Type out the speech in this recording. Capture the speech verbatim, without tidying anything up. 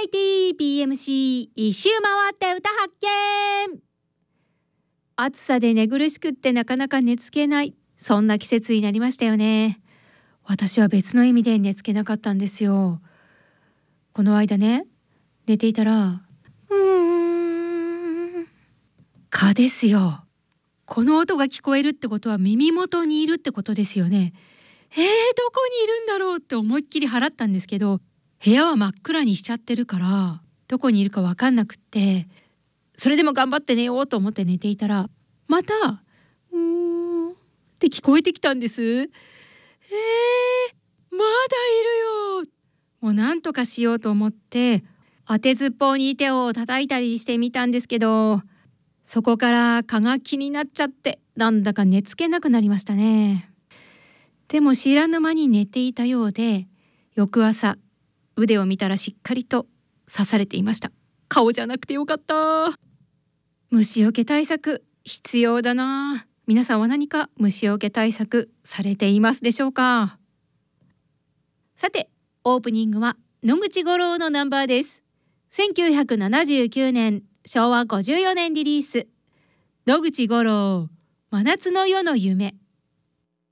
イティー ピーエムシー 一周回って歌発見。暑さで寝苦しくってなかなか寝つけない、そんな季節になりましたよね。私は別の意味で寝つけなかったんですよ。この間ね、寝ていたらうーん蚊ですよ。この音が聞こえるってことは耳元にいるってことですよね。えー、どこにいるんだろうって思いっきり払ったんですけど、部屋は真っ暗にしちゃってるからどこにいるか分かんなくって、それでも頑張って寝ようと思って寝ていたら、またうーんって聞こえてきたんです。えー、まだいるよ。もうなんとかしようと思って当てずっぽうに手を叩いたりしてみたんですけど、そこから蚊が気になっちゃってなんだか寝つけなくなりましたね。でも知らぬ間に寝ていたようで、翌朝腕を見たらしっかりと刺されていました。顔じゃなくてよかった。虫除け対策必要だな。皆さんは何か虫除け対策されていますでしょうか。さて、オープニングは野口五郎のナンバーです。せんきゅうひゃくななじゅうきゅうねん、しょうわごじゅうよねんリリース、野口五郎真夏の夜の夢。